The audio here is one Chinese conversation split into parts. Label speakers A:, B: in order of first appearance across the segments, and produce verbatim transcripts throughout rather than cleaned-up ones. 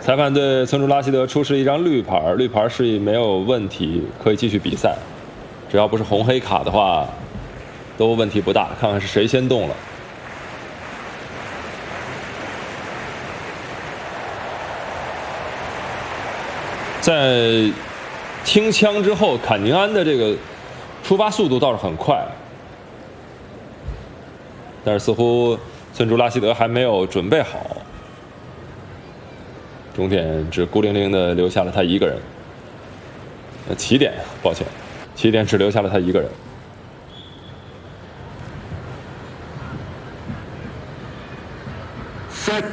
A: 裁判对村竹拉希德出示一张绿牌，绿牌示意没有问题，可以继续比赛。只要不是红黑卡的话，都问题不大。看看是谁先动了。在听枪之后，坎宁安的这个出发速度倒是很快，但是似乎村竹拉希德还没有准备好。终点只孤零零的留下了他一个人。呃，起点，抱歉，起点只留下了他一个人。
B: Set。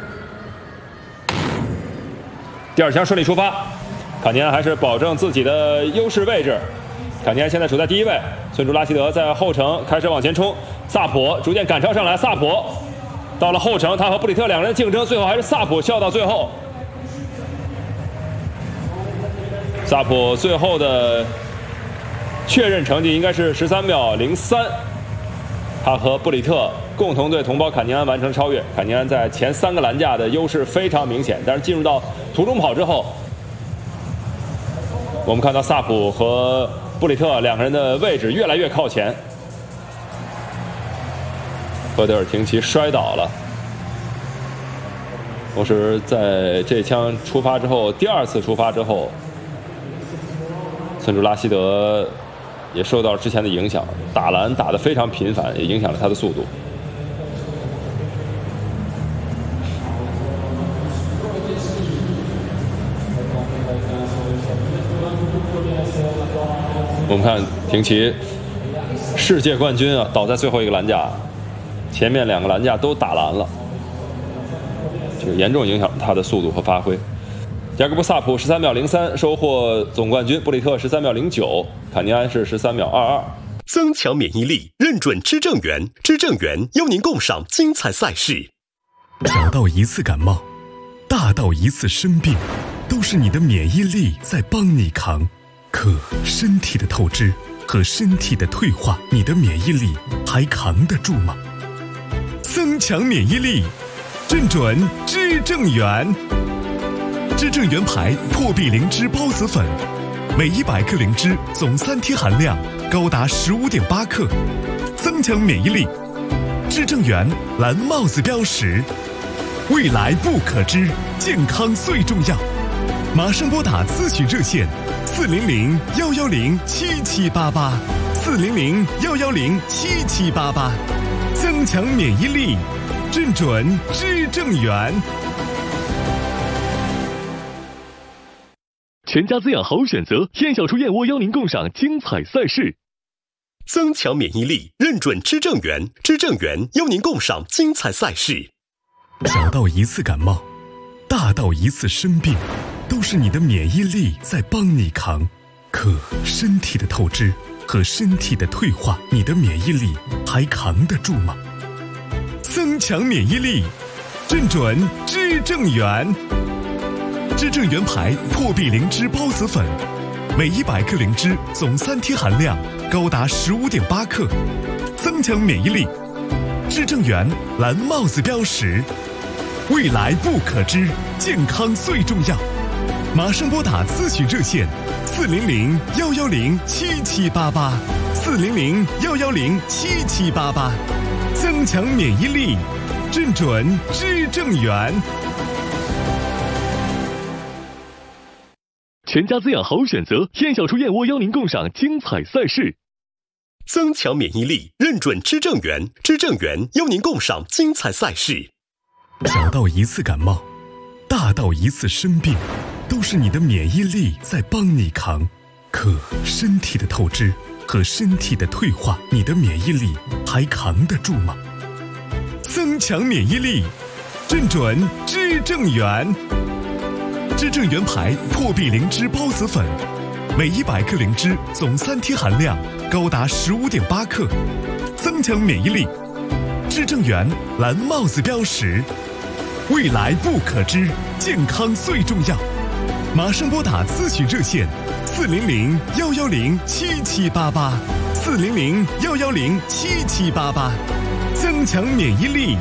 A: 第二枪顺利出发。坎尼安还是保证自己的优势位置。坎尼安现在处在第一位，村竹拉希德在后程开始往前冲，萨普逐渐赶超上来。萨普到了后程，他和布里特两人的竞争，最后还是萨普笑到最后。萨普最后的确认成绩应该是十三秒零三，他和布里特共同对同胞坎尼安完成超越。坎尼安在前三个栏架的优势非常明显，但是进入到途中跑之后，我们看到萨普和布里特两个人的位置越来越靠前。赫德尔廷奇摔倒了，同时在这枪出发之后，第二次出发之后，村竹拉希德也受到了之前的影响，打篮打得非常频繁，也影响了他的速度。我们看廷奇，世界冠军啊，倒在最后一个栏架，前面两个栏架都打篮了，这个严重影响他的速度和发挥。雅各布萨普十三秒零三收获总冠军，布里特十三秒零九，坎尼安是十三秒二二。
C: 增强免疫力，认准知正源，知正源邀您共赏精彩赛事。
D: 小到一次感冒，大到一次生病，都是你的免疫力在帮你扛。可身体的透支和身体的退化，你的免疫力还扛得住吗？增强免疫力，认准知正源。知正源牌破壁灵芝孢子粉，每一百克灵芝总三天含量高达十五点八克，增强免疫力。知正源蓝帽子标识，未来不可知，健康最重要。马上拨打咨询热线四零零幺幺零七七八八，四零零幺幺零七七八八，增强免疫力，认准知正源。
E: 全家滋养好选择，燕小厨燕窝邀您共赏精彩赛事。
C: 增强免疫力，认准知正源，知正源邀您共赏精彩赛事。
D: 小到一次感冒，大到一次生病，都是你的免疫力在帮你扛。可身体的透支和身体的退化，你的免疫力还扛得住吗？增强免疫力，认准知正源。知正源牌破壁灵芝孢子粉，每一百克灵芝总三天含量高达十五点八克，增强免疫力。知正源蓝帽子标识，未来不可知，健康最重要。马上拨打咨询热线四零零幺幺零七七八八，四零零幺幺零七七八八，增强免疫力，认准知正源。
E: 全家滋养好选择，燕小厨燕窝邀您共赏精彩赛事。
C: 增强免疫力，认准知正源，知正源邀您共赏精彩赛事。
D: 小到一次感冒，大到一次生病，都是你的免疫力在帮你扛。可身体的透支和身体的退化，你的免疫力还扛得住吗？增强免疫力，认准知正源。知正源牌破壁灵芝孢子粉，每一百克灵芝总三天含量高达十五点八克，增强免疫力。知正源蓝帽子标识，未来不可知，健康最重要。马上拨打咨询热线四零零幺幺零七七八八，四零零幺幺零七七八八，增强免疫力，